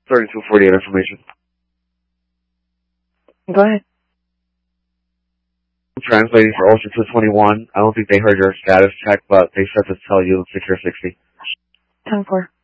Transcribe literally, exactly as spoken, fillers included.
thirty-two forty-eight information. Go ahead. I'm translating for Ocean two twenty-one. I don't think they heard your status check, but they said to tell you secure sixty. ten four.